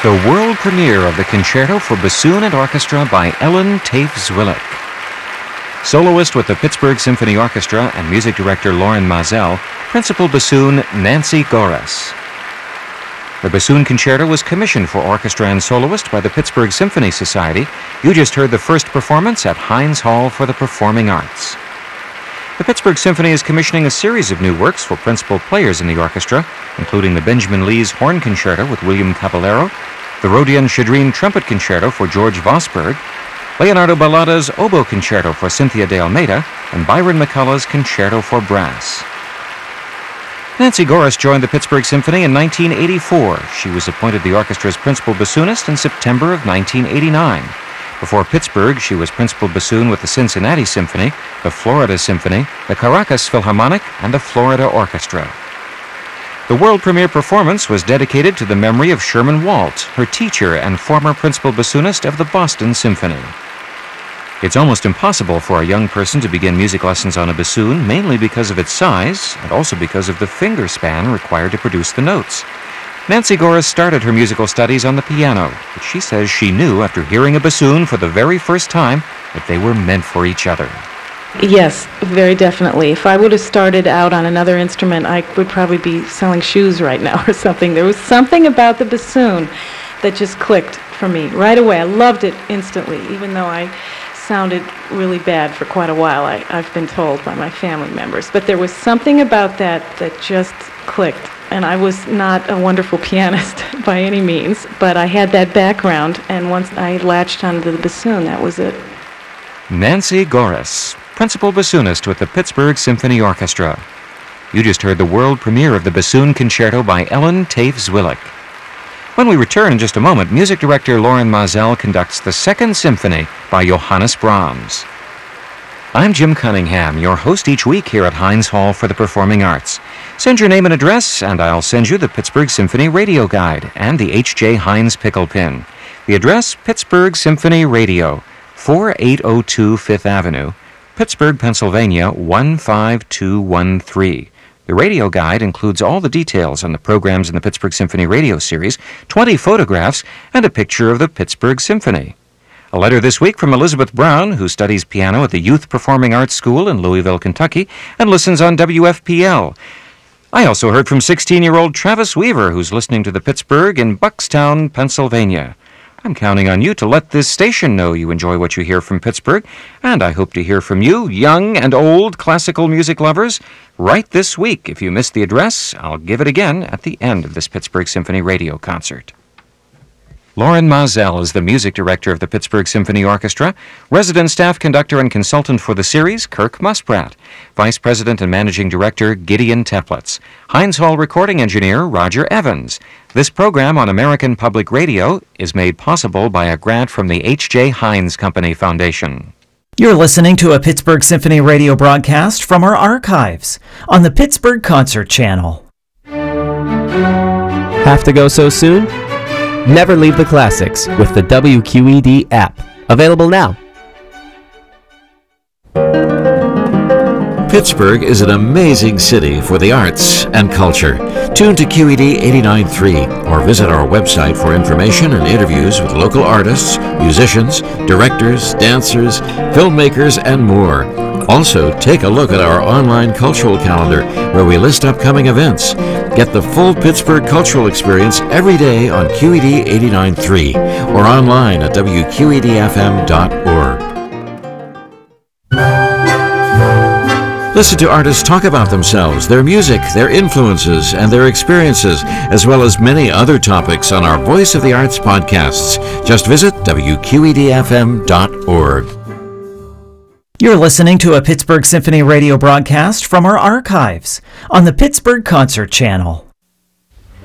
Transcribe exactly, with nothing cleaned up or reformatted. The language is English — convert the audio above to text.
The world premiere of the Concerto for Bassoon and Orchestra by Ellen Tafe-Zwillik. Soloist with the Pittsburgh Symphony Orchestra and music director Loren Maazel, principal bassoon Nancy Gores. The Bassoon Concerto was commissioned for orchestra and soloist by the Pittsburgh Symphony Society. You just heard the first performance at Heinz Hall for the Performing Arts. The Pittsburgh Symphony is commissioning a series of new works for principal players in the orchestra, including the Benjamin Lees Horn Concerto with William Caballero, the Rodion Shadrin Trumpet Concerto for George Vosburgh, Leonardo Ballada's Oboe Concerto for Cynthia de Almeida, and Byron McCullough's Concerto for Brass. Nancy Gores joined the Pittsburgh Symphony in nineteen eighty-four. She was appointed the orchestra's principal bassoonist in September of nineteen eighty-nine. Before Pittsburgh, she was principal bassoon with the Cincinnati Symphony, the Florida Symphony, the Caracas Philharmonic, and the Florida Orchestra. The world premiere performance was dedicated to the memory of Sherman Walt, her teacher and former principal bassoonist of the Boston Symphony. It's almost impossible for a young person to begin music lessons on a bassoon, mainly because of its size and also because of the finger span required to produce the notes. Nancy Gores started her musical studies on the piano, but she says she knew after hearing a bassoon for the very first time that they were meant for each other. Yes, very definitely. If I would have started out on another instrument, I would probably be selling shoes right now or something. There was something about the bassoon that just clicked for me right away. I loved it instantly, even though I sounded really bad for quite a while, I, I've been told by my family members. But there was something about that that just clicked. And I was not a wonderful pianist by any means, but I had that background, and once I latched onto the bassoon, that was it. Nancy Gores, principal bassoonist with the Pittsburgh Symphony Orchestra. You just heard the world premiere of the Bassoon Concerto by Ellen Tafe-Zwillik. When we return in just a moment, music director Loren Maazel conducts the Second Symphony by Johannes Brahms. I'm Jim Cunningham, your host each week here at Heinz Hall for the Performing Arts. Send your name and address, and I'll send you the Pittsburgh Symphony Radio Guide and the H J Heinz Pickle Pin. The address, Pittsburgh Symphony Radio, forty-eight oh two Fifth Avenue, Pittsburgh, Pennsylvania, one five two one three. The radio guide includes all the details on the programs in the Pittsburgh Symphony Radio series, twenty photographs, and a picture of the Pittsburgh Symphony. A letter this week from Elizabeth Brown, who studies piano at the Youth Performing Arts School in Louisville, Kentucky, and listens on W F P L. I also heard from sixteen-year-old Travis Weaver, who's listening to the Pittsburgh in Buckstown, Pennsylvania. I'm counting on you to let this station know you enjoy what you hear from Pittsburgh, and I hope to hear from you, young and old classical music lovers, right this week. If you missed the address, I'll give it again at the end of this Pittsburgh Symphony Radio concert. Loren Maazel is the music director of the Pittsburgh Symphony Orchestra, resident staff conductor and consultant for the series, Kirk Muspratt, vice president and managing director, Gideon Teplitz, Heinz Hall recording engineer, Roger Evans. This program on American Public Radio is made possible by a grant from the H J Heinz Company Foundation. You're listening to a Pittsburgh Symphony Radio broadcast from our archives on the Pittsburgh Concert Channel. Have to go so soon? Never leave the classics with the W Q E D app. Available now. Pittsburgh is an amazing city for the arts and culture. Tune to Q E D eighty-nine point three or visit our website for information and interviews with local artists, musicians, directors, dancers, filmmakers, and more. Also, take a look at our online cultural calendar where we list upcoming events. Get the full Pittsburgh cultural experience every day on Q E D eighty-nine point three or online at W Q E D F M dot org. Listen to artists talk about themselves, their music, their influences, and their experiences, as well as many other topics on our Voice of the Arts podcasts. Just visit W Q E D F M dot org. You're listening to a Pittsburgh Symphony Radio broadcast from our archives on the Pittsburgh Concert Channel.